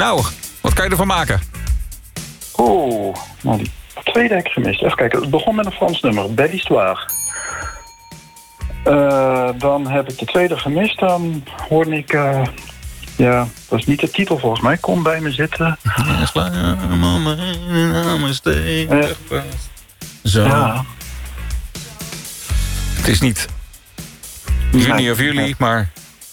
Nou, wat kan je ervan maken? Oeh, nou die tweede heb ik gemist. Even kijken, het begon met een Frans nummer. Belle Histoire. Dan heb ik de tweede gemist. Dan hoorde ik... ja, dat is niet de titel volgens mij. Kom bij me zitten. Zo. Ja. Het is niet Juni of Juli, maar...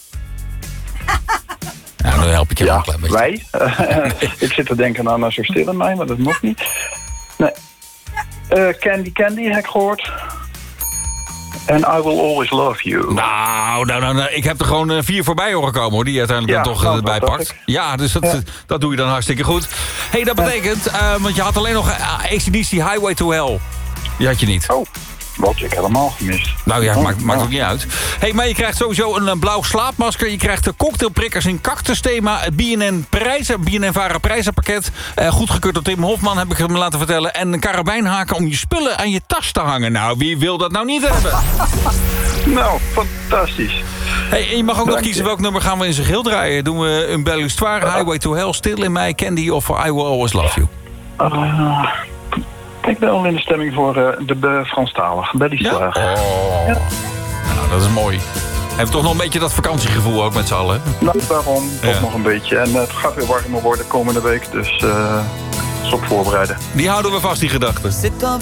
Ja, dan help ik je wel een klein beetje. Wij. Ik zit te denken aan Zo stil in mij, maar dat mocht niet. Nee. Candy heb ik gehoord. En I Will Always Love You. Nou, ik heb er gewoon 4 voorbij horen komen, hoor. Die je uiteindelijk dan toch erbij pakt. Ja, dus dat doe je dan hartstikke goed. Hey, dat betekent, want je had alleen nog AC/DC Highway to Hell. Die had je niet. Oh, wat ik helemaal gemist. Nou ja, maakt ook niet uit. Hey, maar je krijgt sowieso een blauw slaapmasker. Je krijgt de cocktailprikkers in cactusthema. Het BNN Prijzenpakket. Goedgekeurd door Tim Hofman, heb ik hem laten vertellen. En een karabijnhaken om je spullen aan je tas te hangen. Nou, wie wil dat nou niet hebben? Nou, fantastisch. Hey, en je mag ook nog kiezen welk nummer gaan we in zijn geheel draaien. Doen we een Belle Histoire, Highway to Hell, Stil in Mij, Candy of I Will Always Love You? Ik ben wel in de stemming voor de Franstalige. Belle Histoire. Ja? Oh. Ja. Nou, dat is mooi. Heeft toch nog een beetje dat vakantiegevoel ook met z'n allen? Nou, daarom toch nog een beetje. En het gaat weer warmer worden komende week, dus op voorbereiden. Die houden we vast, die gedachten.